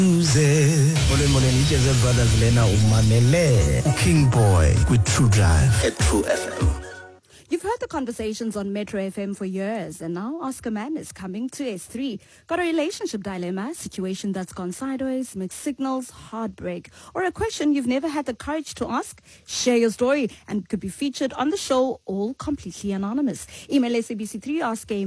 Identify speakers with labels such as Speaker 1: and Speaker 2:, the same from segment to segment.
Speaker 1: Molweni brothers lena umamele King Boy with True Drive
Speaker 2: at True FM.
Speaker 3: You've heard the conversations on Metro FM for years, and now Ask a Man is coming to S3. Got a relationship dilemma, situation that's gone sideways, mixed signals, heartbreak, or a question you've never had the courage to ask? Share your story and could be featured on the show, all completely anonymous. Email SABC3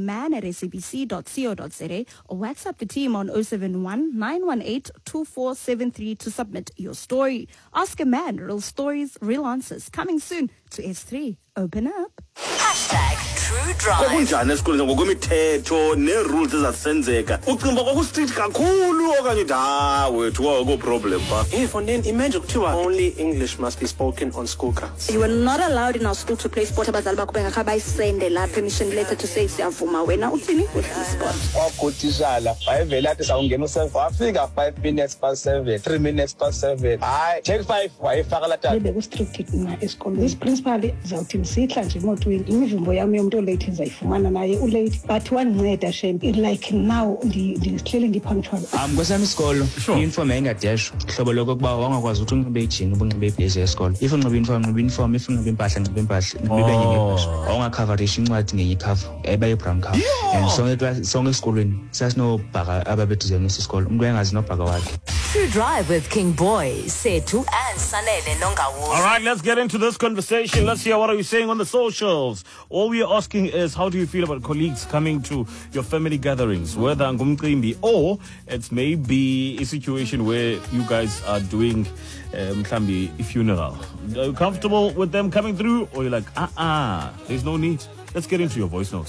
Speaker 3: askamman@sabc.co.za or WhatsApp the team on 071 918 2473 to submit your story. Ask a Man, real stories, real answers. Coming soon to S3. Open up.
Speaker 4: #TrueDrive.
Speaker 2: Kwakunjani esikoleni ngokwemithetho nerules ezasenzeka ucimba kwakustrict kakhulu okanye wethu kwako problem ba
Speaker 5: if and then imagine kuthiwa only English must be spoken on school grounds.
Speaker 3: You were not allowed in our school to play sport. Abazali bakho bengakha bayisende la permission letter to say siyavuma wena uthini with sport.
Speaker 6: Wakutishala wayevela athi sawungena u7 wafika 5 minutes past 7 3 minutes past 7 hayi check 5 wayefaka la tata
Speaker 7: bekustricted na esikoleni. This principal zawuthi msihla nje emotweni imivimbo yami yomuntu olate izayifumana naye ulate but wanceda shame like now ndihleli ndipunctual.
Speaker 8: Kwesami isikolo uniform ayingadesh hlobo lokuba wangakwazi ukuthi unxibe ijini ubunxibe ibhezi yesikolo if unxibe uniform if unxibe impahla nxibe impahla awungacoverisha incwadi ngenye cover eba brown cover and sonke esikolweni sasinobhaka ababeduzana nesikolo umuntu engazi nobhaka wakhe.
Speaker 4: True Drive with King Boy, Setu and Sanele Nongawo.
Speaker 2: All right, let's get into this conversation. Let's hear what are you saying on the socials. All we are asking is, how do you feel about colleagues coming to your family gatherings, whether ngumcimbi or it's maybe a situation where you guys are doing mhlambi a funeral. Are you comfortable with them coming through, or you're like, there's no need? Let's get into your voice notes.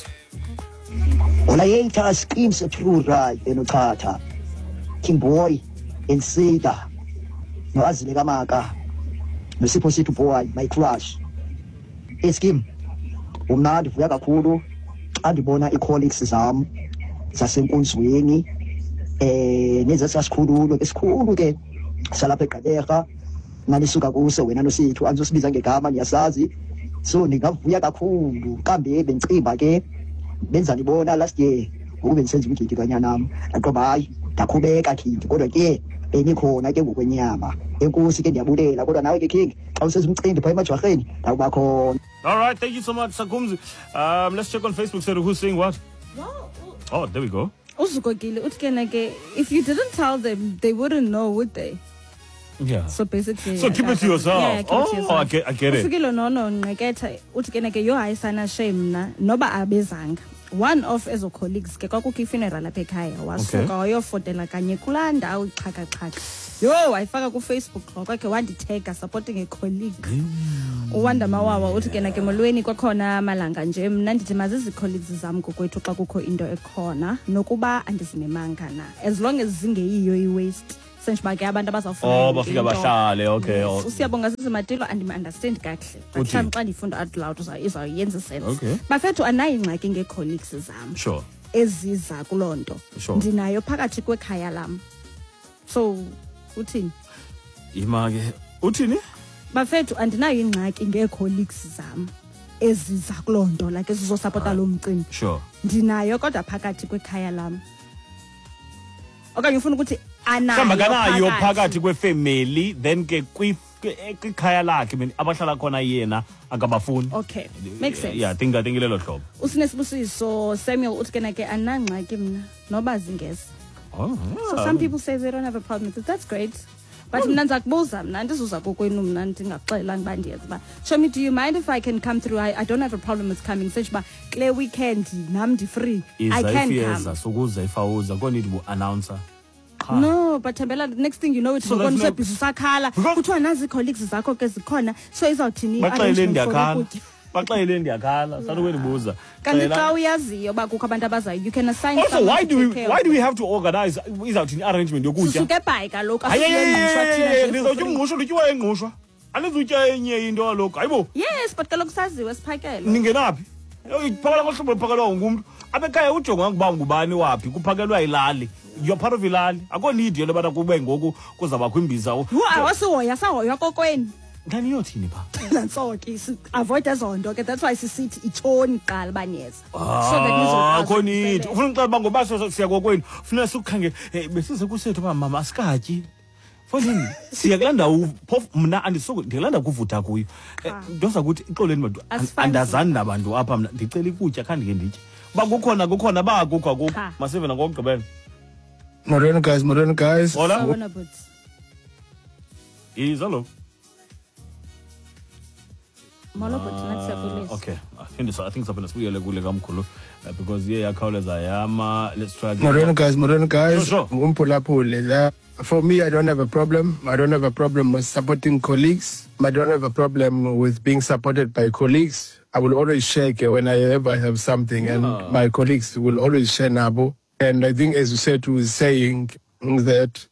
Speaker 9: Olayeta schemes a True Drive enothatha King Boy insida noazileka maka nosipho sithu boy my crush eskim umnandi vuya kakhulu xa ndibona i-colleagues zam zasenkonzweni nezasasikhululo esikhulu ke salapha eGqeberha nalisuka kuso wena nosithu anzosibiza ngegama niyasazi so ndingavuya kakhulu kambe bencimba ke benza ndibona last year ukube ndisenza umgidi kanyanam aqoba hayi ndakhubeka King kodwa ke benikhona ke ngokwenyama enkosi ke ndiyabulela kodwa nawe ke King xa usenza umcimbi pha emajwarheni ndawuba khona.
Speaker 2: All right, thank you so much Sakumzi. Let's check on Facebook. So who's saying what? Oh, there we go.
Speaker 3: Uzukokile uthi if you didn't tell them they wouldn't know, would they?
Speaker 2: Yeah.
Speaker 3: So basically
Speaker 2: keep it to yourself.
Speaker 3: Yeah, keep it to yourself.
Speaker 2: I get it.
Speaker 3: Ufikile nono ngqeketha uthi yo hayisana shame na noba abezanga. One of ezo colleagues ke kwakukho funeral lapha ekhaya wasuka wayofotela kanye kulaa ndawo iqhaka yo wayifaka ku Facebook kwakhe wanditega supporting a colleague uwanda mawawa uthi ke molweni kwakhona amalanga nje mna ndithi mazizi colleagues zam kokwethu xa kukho into ekhona nokuba andizinemanga na as long as zingeyiyo i-waste senjba ke abantu abazawufuna
Speaker 2: bafika bahlale okay
Speaker 3: usiyabonga sizimatilo andimi-understand kakuhle but xa ndifunda out loud izawuyenza sense bafethu anayo ingxaki ngee-colleagues zam
Speaker 2: sure
Speaker 3: eziza kuloo nto ndinayo phakathi kwekhaya lam so uthini
Speaker 2: ima ke uthini
Speaker 3: bafethu andinayo ingxaki ngee-colleagues zam eziza kuloo nto like ezizosapota lo mcimbi
Speaker 2: sure
Speaker 3: ndinayo kodwa phakathi kwekhaya lam okanye ufuna ukuthi
Speaker 2: kanayo phakathi kwefamily then ke kwikhaya lakhe abahlala khona yena akabafuni.
Speaker 3: Okay, makes sense.
Speaker 2: Yeah, I think lelo hlobo.
Speaker 3: Usinesibusiso Samuel uthi ke anangxaki mna noba zingeza. So some people say they don't have a problem with it. That's great. But mna ndizakubuza mna ndizuza kokwenu mna ndingaxelanga ba ndiyazi ba. Show me, do you mind if I can come through? I don't have a problem with coming. Such ba clear weekend nam di free. I can come.
Speaker 2: Sokuza ifawuza ko need to announcer.
Speaker 3: No, but Thembela, the next thing you know it's so going to be sakhala kuthiwa nazi colleagues zakho ke zikhona so izawuthini
Speaker 2: baxayele ndiyakhala sanukwendibuza
Speaker 3: kanti xa uyaziyo ba kukho abantu abazayo you can assign
Speaker 2: also why do we have to organize izawuthini arrangement yokutya
Speaker 3: suke bhayi kaloku
Speaker 2: ndizawutya umngqusho ndityiwa engqusho anizutya enye into kaloku hayibo
Speaker 3: yes but kaloku saziwe siphakele
Speaker 2: ningenaphi iphakela ngohlobo liphakelwa ngumntu abekhaya ujonga ukuba ngubani waphi kuphakelwa ilali. You're part of ilali. Akho need yelo bana kube ngoku kuzabakho imbiza.
Speaker 3: Awasihoya sahoya kokweni.
Speaker 2: Ngani yothini pha?
Speaker 3: Nantso ke avoid ezo nto ke that's why sisithi itshoni qala banyeza.
Speaker 2: Akho need. Ufuna ucela uba ngoba siya kokwenu. Ufuna sukhange besize kusethu ba mama asikatyi. Fonini siya kulanda uphofu mna ndikulanda kuvutha kuyo. Ndoza ukuthi ixolweni bantu andazani nabantu apha mna ndicela ikutya khandike nditye. Ba kukhona ba kukho masive ngokugqibela.
Speaker 10: Morena guys.
Speaker 2: Hola. Hello. Okay, I think it's up in a sweet legamkulu because let's try.
Speaker 10: Morena guys.
Speaker 2: Sure.
Speaker 10: For me, I don't have a problem. I don't have a problem with supporting colleagues. I don't have a problem with being supported by colleagues. I will always share whenever I have something, and my colleagues will always share nabo. And I think, as you said, who is saying that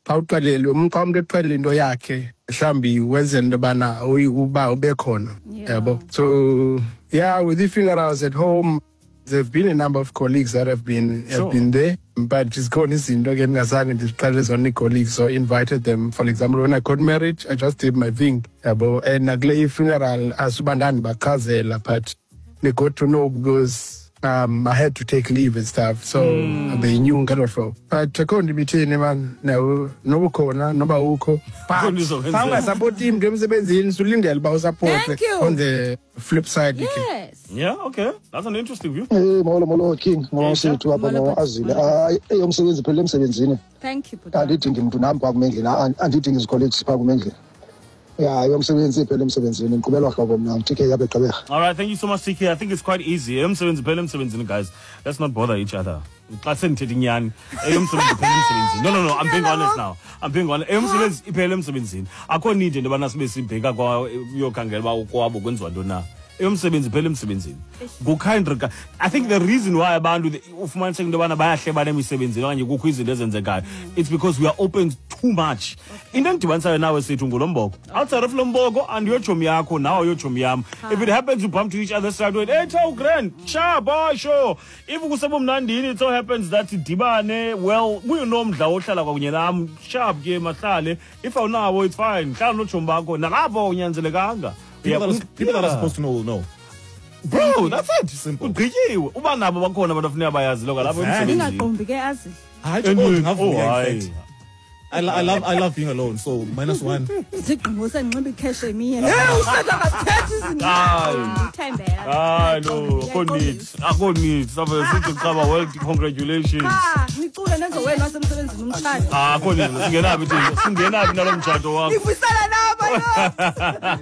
Speaker 10: so yeah, with the funerals at home, there have been a number of colleagues that have been there, but it's gone in again as only colleagues, so invited them. For example, when I got married, I just did my thing. And a funeral as but they got to know because I had to take leave and stuff, so they knew kind of. But I couldn't be telling man no corner, no bauko. But support team games in Sulindel support on the flip side.
Speaker 3: Yes.
Speaker 2: Yeah, okay. That's an interesting view.
Speaker 11: Molo King, molo to abano azile. Umsebenzi phela emsebenzini.
Speaker 3: Thank you.
Speaker 11: Andithi ngimntu kumendlela, andithi ngizicolleagues pha kumendlela. Yeah, umsebenzi phela emsebenzini ngiqhubelwa hlobo mina TK yabe gqibeka.
Speaker 2: All right, thank you so much TK. I think it's quite easy. Umsebenzi phela emsebenzini guys. Let's not bother each other. Xa sendithethi nyani. Umsebenzi phela emsebenzini. No, I'm being honest now. I'm being honest. Umsebenzi phela emsebenzini. Akho need into bana sibe sibheka kwa uyokhangela ba ukwabo kwenziwa ntoni na. Umsebenzi phela emsebenzini. Kukind regard. I think the reason why abantu ufumanise into bana bayahlebana emisebenzini okanye kukho izinto ezenzekayo, it's because we are open too much. Into endidibanisa nawe sethu ngulomboko. Outside of Lomboko and your chomi yakho nawo your chomi yam. If it happens you bump to each other's side with hey tau grand, sharp, sure. If kusebumnandini it so happens that dibane, well, uyonomdla ohlala kwakunye nami, sharp ke mahlale. If awunawo it's fine. Hlala nochomi bakho nalapho unyanzelekanga.
Speaker 12: People that are supposed to know will know.
Speaker 2: Bro, that's it.
Speaker 12: Simple.
Speaker 2: Ugqitywe. Uba nabo bakhona abantu afuneka bayazi lokho lapho emsebenzini.
Speaker 3: Ingaqombi ke azi.
Speaker 12: I love being alone, so -1.
Speaker 3: Zigqimo senqiba ikhesh emiye. Useka bathethe izinto. Ngithembela.
Speaker 2: No, akho need. Sabe sithi qaba well congratulations.
Speaker 3: Nicule nenzo wena wasemsebenzini umtshado.
Speaker 2: Akho need. Singenaphi nalo mtshado wakho.
Speaker 3: Ngifisela nabo.